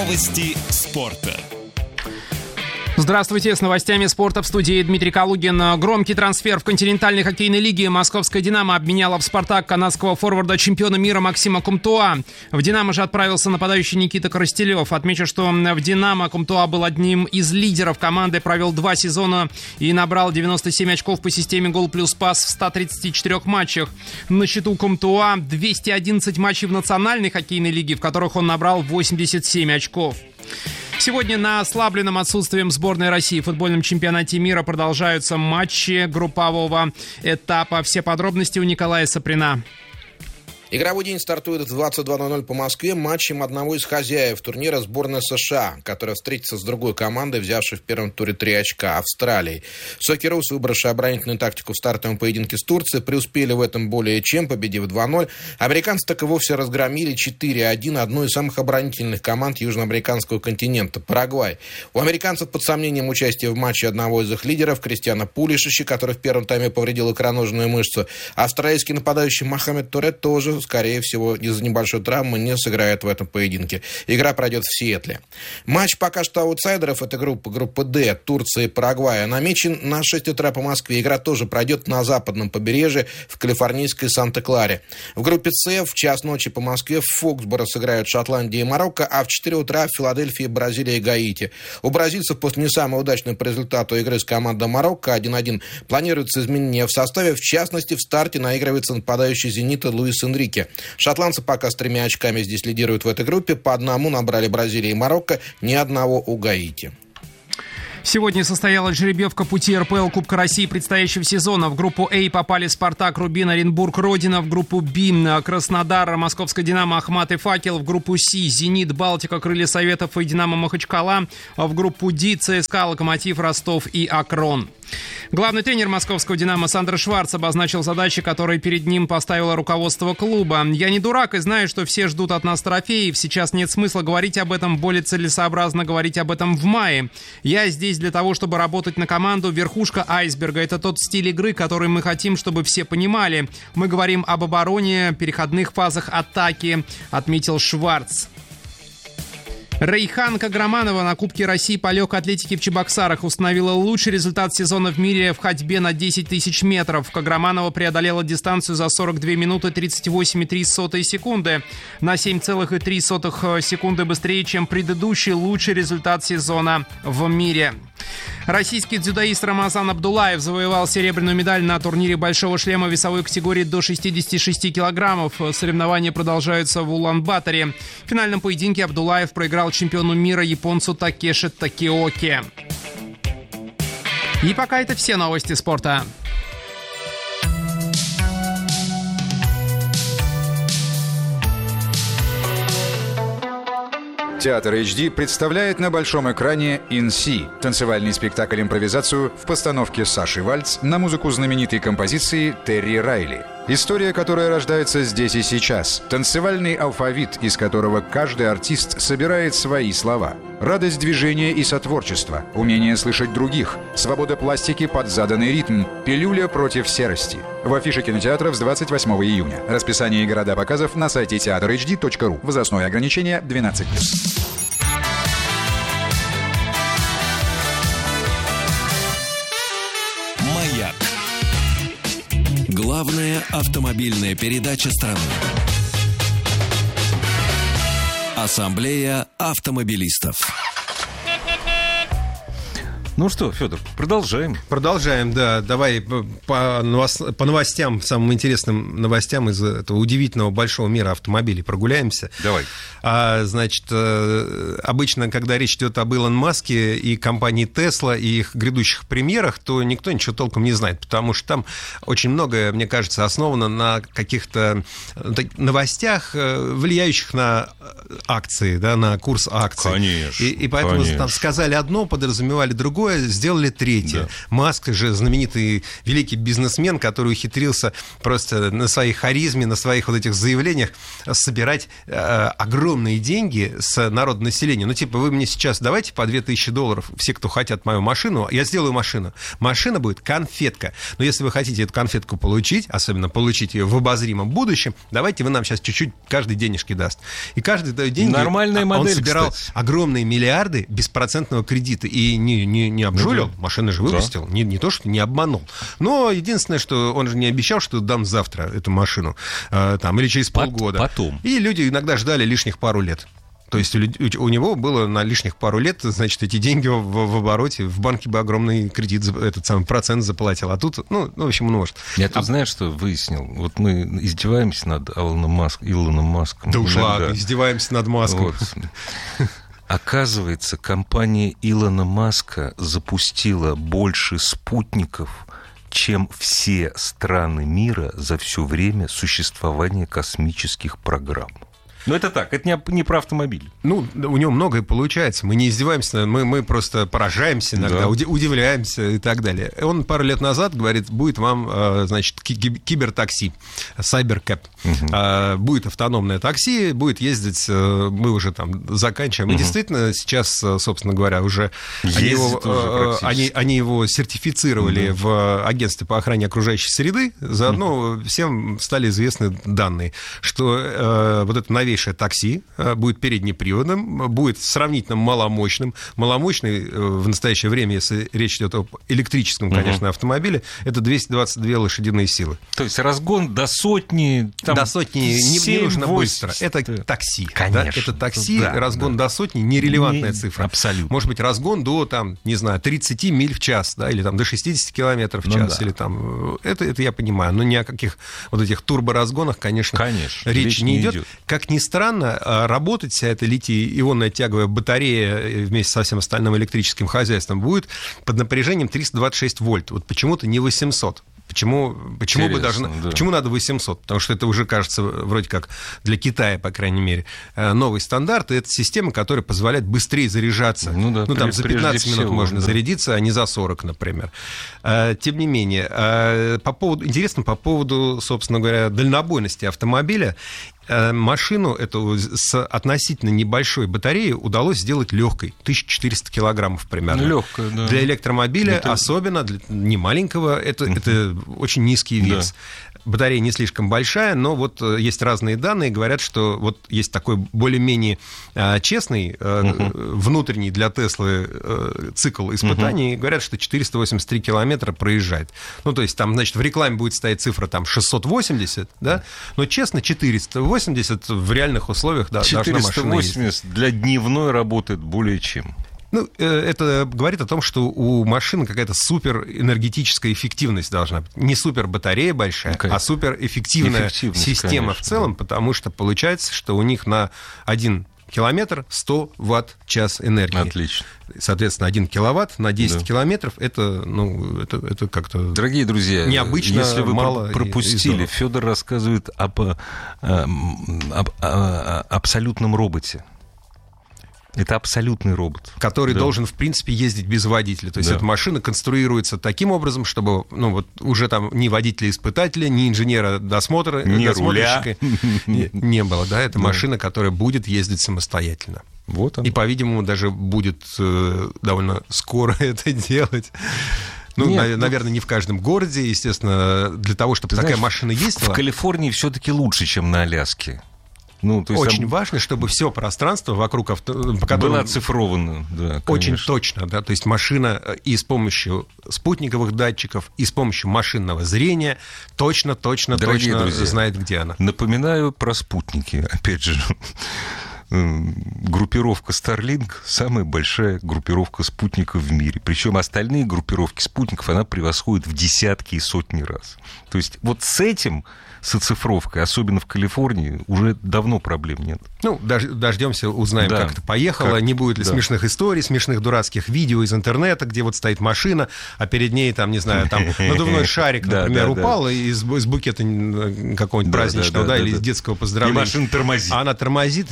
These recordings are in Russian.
Новости спорта. Здравствуйте, с новостями спорта в студии Дмитрий Калугин. Громкий трансфер в континентальной хоккейной лиге. Московская «Динамо» обменяла в «Спартак» канадского форварда чемпиона мира Максима Кумтуа. В «Динамо» же отправился нападающий Никита Коростелев. Отмечу, что в «Динамо» Кумтуа был одним из лидеров команды, провел 2 сезона и набрал 97 очков по системе гол плюс пас в 134 матчах. На счету Кумтуа 211 матчей в национальной хоккейной лиге, в которых он набрал 87 очков. Сегодня на ослабленном отсутствием сборной России в футбольном чемпионате мира продолжаются матчи группового этапа. Все подробности у Николая Саприна. Игровой день стартует в 22:00 по Москве матчем одного из хозяев турнира сборной США, которая встретится с другой командой, взявшей в первом туре 3 очка, Австралией. Сокерус, выбравшие оборонительную тактику в стартовом поединке с Турцией, преуспели в этом более чем, победив 2-0. Американцы так и вовсе разгромили 4-1 одну из самых оборонительных команд южноамериканского континента – Парагвай. У американцев под сомнением участие в матче одного из их лидеров – Кристиана Пулишича, который в первом тайме повредил икроножную мышцу. Австралийский нападающий Мохаммед Торет тоже, скорее всего, из-за небольшой травмы не сыграет в этом поединке. Игра пройдет в Сиэтле. Матч пока что аутсайдеров этой группы Д, Турция и Парагвая, намечен на 6 утра по Москве. Игра тоже пройдет на западном побережье в калифорнийской Санта-Кларе. В группе С в час ночи по Москве в Фоксборо сыграют Шотландия и Марокко, а в 4 утра в Филадельфии, Бразилия и Гаити. У бразильцев после не самого удачного по результату игры с командой Марокко 1-1 планируется изменения в составе. В частности, в старте наигрывается нападающий «Зенита» Луис Энрике. Шотландцы пока с 3 очками здесь лидируют в этой группе. По одному набрали Бразилия и Марокко, ни одного у Гаити. Сегодня состоялась жеребьевка пути РПЛ Кубка России предстоящего сезона. В группу А попали «Спартак», «Рубин», «Оренбург», «Родина». В группу Б Краснодар, «Московская Динамо», «Ахмат» и «Факел». В группу С «Зенит», «Балтика», «Крылья Советов» и «Динамо» Махачкала. В группу Д ЦСКА, «Локомотив», «Ростов» и «Акрон». Главный тренер московского «Динамо» Сандро Шварц обозначил задачи, которые перед ним поставило руководство клуба. «Я не дурак и знаю, что все ждут от нас трофеев. Сейчас нет смысла говорить об этом, более целесообразно говорить об этом в мае. Я здесь для того, чтобы работать на команду. Верхушка айсберга — это тот стиль игры, который мы хотим, чтобы все понимали. Мы говорим об обороне, переходных фазах атаки», — отметил Шварц. Рейхан Каграманова на Кубке России по легкой атлетике в Чебоксарах установила лучший результат сезона в мире в ходьбе на 10 тысяч метров. Каграманова преодолела дистанцию за 42 минуты 38,3 секунды. На 7,3 секунды быстрее, чем предыдущий лучший результат сезона в мире. Российский дзюдоист Рамазан Абдулаев завоевал серебряную медаль на турнире «Большого шлема» весовой категории до 66 килограммов. Соревнования продолжаются в Улан-Баторе. В финальном поединке Абдулаев проиграл чемпиону мира японцу Такеши Такеоки. И пока это все новости спорта. Театр HD представляет на большом экране «Инси» – танцевальный спектакль-импровизацию в постановке Саши Вальц на музыку знаменитой композиции Терри Райли. История, которая рождается здесь и сейчас. Танцевальный алфавит, из которого каждый артист собирает свои слова. Радость движения и сотворчества, умение слышать других, свобода пластики под заданный ритм, пилюля против серости. В афише кинотеатров с 28 июня. Расписание и города показов на сайте teatrhd.ru. Возрастное ограничение 12+. Маяк. Главная автомобильная передача страны. Ассамблея автомобилистов. Ну что, Федор, продолжаем. Продолжаем, да. Давай по новостям, самым интересным новостям из этого удивительного большого мира автомобилей прогуляемся. Давай. Значит, обычно, когда речь идет об Илон Маске и компании Tesla и их грядущих премьерах, то никто ничего толком не знает, потому что там очень многое, мне кажется, основано на каких-то новостях, влияющих на акции, да, на курс акций. Конечно. И поэтому конечно. Там сказали одно, подразумевали другое. другое, сделали третье. Да. Маск же знаменитый великий бизнесмен, который ухитрился просто на своей харизме, на своих вот этих заявлениях собирать огромные деньги с народонаселения. Ну, типа, вы мне сейчас давайте по $2000, все, кто хотят мою машину, я сделаю машину. Машина будет конфетка. Но если вы хотите эту конфетку получить, особенно получить ее в обозримом будущем, давайте вы нам сейчас чуть-чуть каждый денежки даст. И каждый дает деньги. Нормальная модель, он собирал кстати. огромные миллиарды беспроцентного кредита и не обжулил, машину же выпустил, Да. не то, что не обманул. Но единственное, что он же не обещал, что дам завтра эту машину, там, или через полгода. Потом. И люди иногда ждали лишних пару лет. То есть у него было на лишних пару лет, значит, эти деньги в обороте, в банке бы огромный кредит, этот самый процент заплатил. А тут, в общем, может. Я тут, знаешь, что выяснил? Вот мы издеваемся над Илоном Маском. Да уж иногда. ладно, издеваемся над Маском. Вот. Оказывается, компания Илона Маска запустила больше спутников, чем все страны мира за все время существования космических программ. Но это так, это не про автомобиль. Ну, у него многое получается. Мы не издеваемся, мы просто поражаемся иногда, Да. удивляемся и так далее. Он пару лет назад говорит, будет вам, значит, кибертакси, Cybercab. Будет автономное такси, будет ездить, мы уже там заканчиваем. И действительно сейчас, собственно говоря, уже они его сертифицировали в агентстве по охране окружающей среды. Заодно всем стали известны данные, что вот это новейшее такси будет переднеприводным, будет сравнительно маломощным. Маломощный в настоящее время, если речь идет об электрическом, конечно, автомобиле, это 222 лошадиные силы. То есть разгон до сотни... Там до сотни не нужно 7-8. быстро. Это такси. Конечно. Да? Это такси, Да, разгон да. до сотни, нерелевантная цифра. Абсолютно. Может быть, разгон до, там, не знаю, 30 миль в час, да, или там до 60 километров в час. Да. Или, там, это я понимаю. Но ни о каких вот этих турборазгонах, конечно, речь не идет. Как ни странно, работать вся эта литий-ионная тяговая батарея вместе со всем остальным электрическим хозяйством будет под напряжением 326 вольт. Вот почему-то не 800. Почему надо 800? Потому что это уже, кажется, вроде как для Китая, по крайней мере, новый стандарт. И это система, которая позволяет быстрее заряжаться. Там за 15 минут можно зарядиться, а не за 40, например. Тем не менее, интересно по поводу, собственно говоря, дальнобойности автомобиля. Машину эту с относительно небольшой батареей удалось сделать легкой, 1400 килограммов примерно. Легкая, да. Для электромобиля, особенно для немаленького, это очень низкий вес. Да. Батарея не слишком большая, но вот есть разные данные, говорят, что вот есть такой более-менее честный внутренний для Теслы цикл испытаний, говорят, что 483 километра проезжает. Ну, то есть там, значит, в рекламе будет стоять цифра там 680, да, но честно 480 в реальных условиях, да, должна машина ездить. 480 для дневной работает более чем. Ну, это говорит о том, что у машины какая-то суперэнергетическая эффективность должна быть. Не супербатарея большая, а суперэффективная система, конечно, в целом, потому что получается, что у них на 1 километр 100 ватт-час энергии. Отлично. Соответственно, 1 киловатт на 10 километров, это как-то... Дорогие друзья, необычно, если вы мало пропустили, Федор рассказывает об абсолютном роботе. Это абсолютный робот. Который должен, в принципе, ездить без водителя. То есть эта машина конструируется таким образом, чтобы уже там ни водителя-испытателя, ни инженера-досмотра, ни руля не было. Да? Это машина, которая будет ездить самостоятельно. Вот и, по-видимому, даже будет довольно скоро это делать. Наверное, не в каждом городе, естественно, для того, чтобы такая машина ездила. В Калифорнии все-таки лучше, чем на Аляске. Очень важно, чтобы все пространство вокруг было оцифровано. Да, очень точно, да, то есть машина и с помощью спутниковых датчиков, и с помощью машинного зрения точно друзья, знает, где она. Напоминаю про спутники, опять же. Группировка Starlink – самая большая группировка спутников в мире. Причем остальные группировки спутников она превосходит в десятки и сотни раз. То есть вот с этим, с оцифровкой, особенно в Калифорнии, уже давно проблем нет. Дождемся, узнаем, как это поехало. Не будет ли смешных историй, смешных дурацких видео из интернета, где вот стоит машина, а перед ней, там, не знаю, там надувной шарик, например, упал из букета какого-нибудь праздничного, или из детского поздравления. И машина тормозит. Она тормозит и не понимает,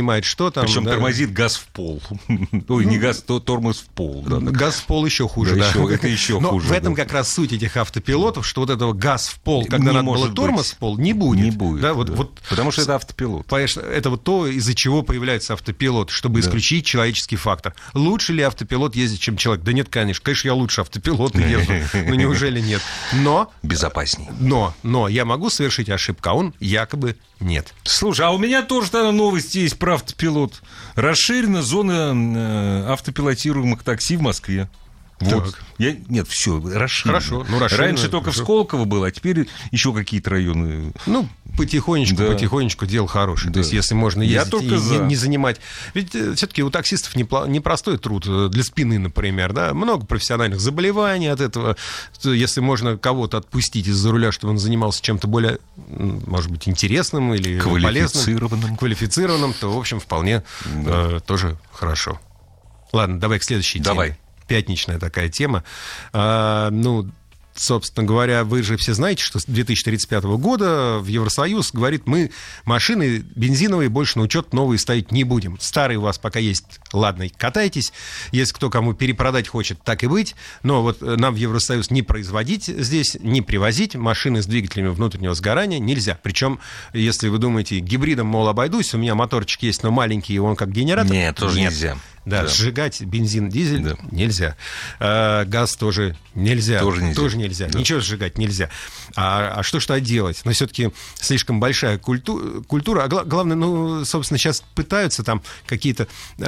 понимает, что там. Причем тормозит газ в пол. Ой, не газ, то тормоз в пол. Газ в пол еще хуже, да. Это еще Но хуже. в этом как раз суть этих автопилотов, что вот этого газ в пол, когда надо было тормоз в пол, не будет. Не будет, да, да. Потому что это автопилот. Конечно, это вот то, из-за чего появляется автопилот, чтобы исключить человеческий фактор. Лучше ли автопилот ездить, чем человек? Да нет, конечно. Конечно, я лучше автопилот езжу. Ну, неужели нет? Но... Безопасней. Но я могу совершить ошибку, а он якобы нет. Слушай, а у меня тоже тогда новости есть про автопилот. Расширена зона автопилотируемых такси в Москве. Вот. Нет, все, расширено. Хорошо. Раньше только в Сколково было, а теперь еще какие-то районы. Ну, потихонечку дело хорошее. Да. То есть, если можно ездить и не занимать... Ведь все-таки у таксистов непростой труд для спины, например. Да? Много профессиональных заболеваний от этого. Если можно кого-то отпустить из-за руля, чтобы он занимался чем-то более, может быть, интересным или полезным, квалифицированным, то, в общем, вполне тоже хорошо. Ладно, давай к следующей теме. Давай. Пятничная такая тема. Собственно говоря, вы же все знаете, что с 2035 года в Евросоюз говорит, мы машины бензиновые больше на учет новые ставить не будем. Старые у вас пока есть, ладно, катайтесь. Если кто кому перепродать хочет, так и быть. Но вот нам в Евросоюз не производить здесь, не привозить машины с двигателями внутреннего сгорания нельзя. Причем, если вы думаете, гибридом, мол, обойдусь, у меня моторчик есть, но маленький, и он как генератор. Нет, тоже нельзя. Да, сжигать бензин, дизель нельзя. Газ тоже нельзя. Тоже нельзя. Да. Ничего сжигать нельзя. А что делать? Но все-таки слишком большая культура. А главное, собственно, сейчас пытаются там какие-то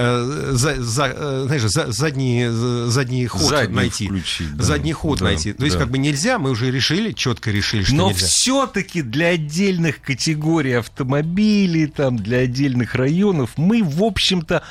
задний ход найти. Включить, да. Задний ход найти. То есть, как бы нельзя, мы уже четко решили, что нельзя. Но нельзя. все-таки для отдельных категорий автомобилей, там, для отдельных районов мы, в общем-то,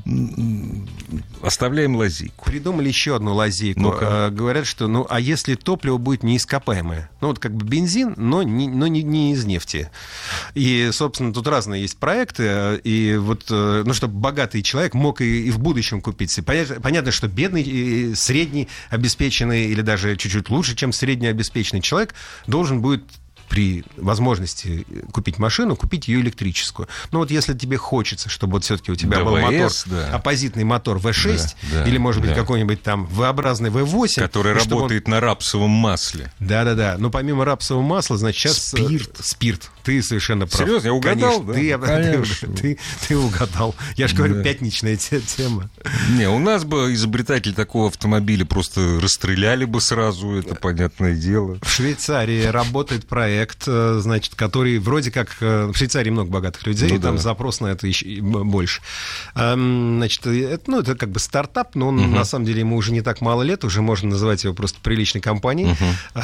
оставляем лазейку. Придумали еще одну лазейку. Говорят, что, а если топливо будет неископаемое? Ну, вот как бы бензин, но не из нефти. И, собственно, тут разные есть проекты. И вот, чтобы богатый человек мог и в будущем купить. Понятно, что бедный, средний обеспеченный или даже чуть-чуть лучше, чем средний обеспеченный человек должен будет при возможности купить машину, купить ее электрическую. Но вот если тебе хочется, чтобы вот все-таки у тебя был мотор, оппозитный мотор V6, или, может быть, какой-нибудь там V-образный V8. Который работает на рапсовом масле. Да. Но помимо рапсового масла, значит, сейчас... Спирт. Ты совершенно прав. Серьезно? Я угадал? Конечно, ты угадал. Я же говорю, пятничная тема. Не, у нас бы изобретатели такого автомобиля просто расстреляли бы сразу, это понятное дело. В Швейцарии работает проект, значит, который вроде как... В Швейцарии много богатых людей, там запрос на это еще больше. Значит, это как бы стартап, но он, на самом деле, ему уже не так мало лет, уже можно называть его просто приличной компанией.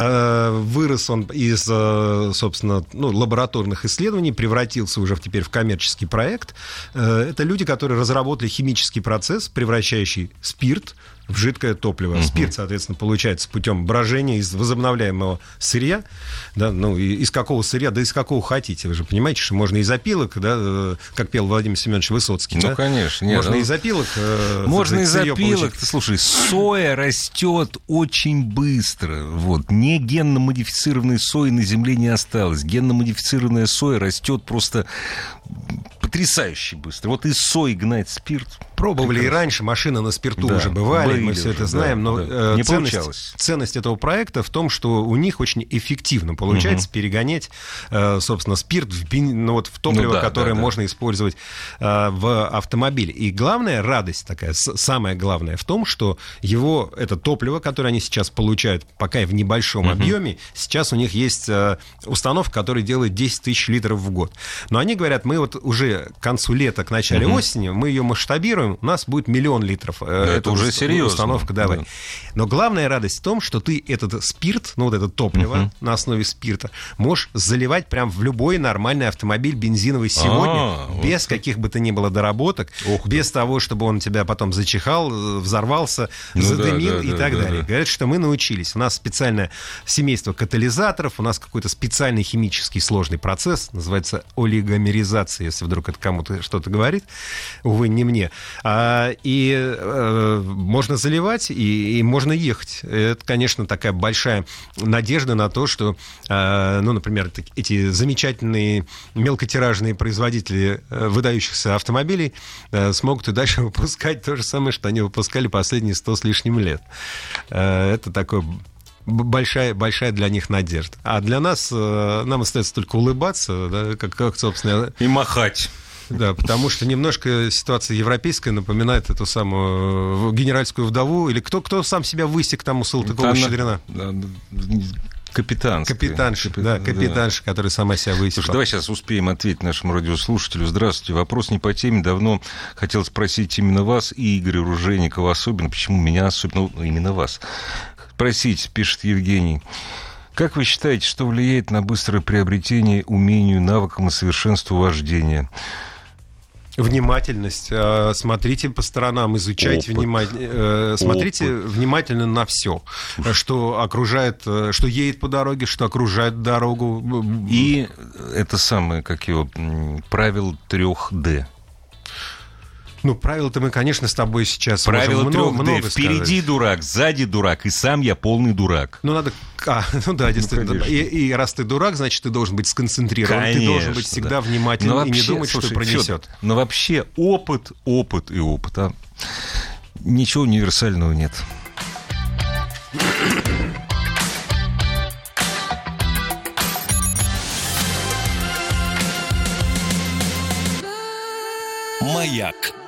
Вырос он из, собственно, лабораторных исследований, превратился уже теперь в коммерческий проект. Это люди, которые разработали химический процесс, превращающий спирт в жидкое топливо. Спирт, соответственно, получается путем брожения из возобновляемого сырья. Да, из какого сырья, да из какого хотите. Вы же понимаете, что можно из опилок, да, как пел Владимир Семенович Высоцкий. Ну, конечно. Можно из опилок. Можно из опилок. Слушай, соя растет очень быстро. Вот. Не генно-модифицированной сои на земле не осталось. Генно-модифицированная соя растет просто потрясающе быстро. Вот из сои гнать спирт. Пробовали и раньше, машины на спирту уже бывали, мы все это знаем, но не получалось. Ценность этого проекта в том, что у них очень эффективно получается перегонять, собственно, спирт в топливо, которое можно использовать в автомобиле. И главная радость такая, самое главное в том, что это топливо, которое они сейчас получают, пока и в небольшом объеме, сейчас у них есть установка, которая делает 10 тысяч литров в год. Но они говорят, мы вот уже к концу лета, к начале осени, мы ее масштабируем, у нас будет 1 000 000 литров. Это уже серьезно. Установка, да. Но главная радость в том, что ты этот спирт, это топливо на основе спирта, можешь заливать прям в любой нормальный автомобиль бензиновый сегодня, без каких бы то ни было доработок, без того, чтобы он тебя потом зачихал, взорвался, задымил и так далее. Говорят, что мы научились. У нас специальное семейство катализаторов, у нас какой-то специальный химический сложный процесс, называется олигомеризация, если вдруг это кому-то что-то говорит. Увы, не мне. И можно заливать, и можно ехать. Это, конечно, такая большая надежда на то, что, ну, например, эти замечательные мелкотиражные производители выдающихся автомобилей смогут и дальше выпускать то же самое, что они выпускали последние 100 с лишним лет. Это такое... Большая для них надежда. А для нас, нам остается только улыбаться, да, как, собственно... И махать. Да, потому что немножко ситуация европейская напоминает эту самую генеральскую вдову, или кто сам себя высек там у Салтыкова-Щедрина? Капитанша, которая сама себя высекла. Слушай, давай сейчас успеем ответить нашему радиослушателю. Здравствуйте. Вопрос не по теме. Давно хотел спросить именно вас и Игоря Ружейникова особенно. Почему меня особенно? Ну, именно вас. Спросить, пишет Евгений. Как вы считаете, что влияет на быстрое приобретение умению, навыкам и совершенству вождения? Внимательность. Смотрите по сторонам, изучайте внимательно. Смотрите внимательно на все, что окружает, что едет по дороге, что окружает дорогу. И это самое, как его, правило 3D. Ну, правила-то мы, конечно, с тобой сейчас правило можем много впереди сказать. Дурак, сзади дурак, и сам я полный дурак. Ну, надо... ну да, действительно. Ну, и раз ты дурак, значит, ты должен быть сконцентрирован. Конечно, ты должен быть всегда внимательным вообще, и не думать, слушай, что пронесет. Но вообще опыт. А ничего универсального нет. Маяк.